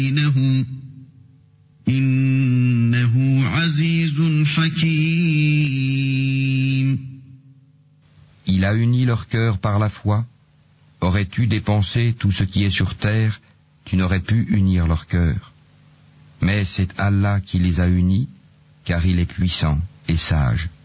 دينهم إنه عزيز حكيم. Il a uni leur cœur par la foi. Aurais-tu dépensé tout ce qui est sur terre, tu n'aurais pu unir leur cœur. Mais c'est Allah qui les a unis, car il est puissant et sage.